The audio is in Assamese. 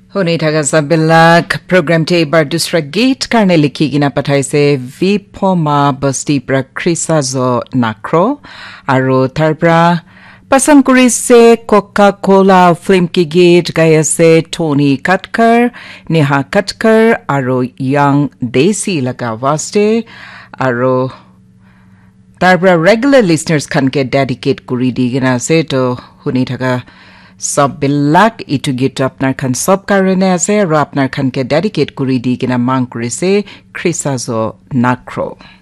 Hone thaga sabilak program te bar dusra gate karne likhi gina pathaise vipoma basti pra krisazo nakro aro tarbra pasam kuri se Coca-Cola film ki gate gaya se Tony Katkar Neha Katkar aro young Desi laga waste aro tarbra regular listeners khan ke dedicate kuri di gina se to hone thaga সব বিলাক ইটু গীত আপনার খান সব কারণে আছে আর আপনার খানকে ডেডিকেট করে দি কিনা মাং করেছে খ্রিসাজো নাক্রো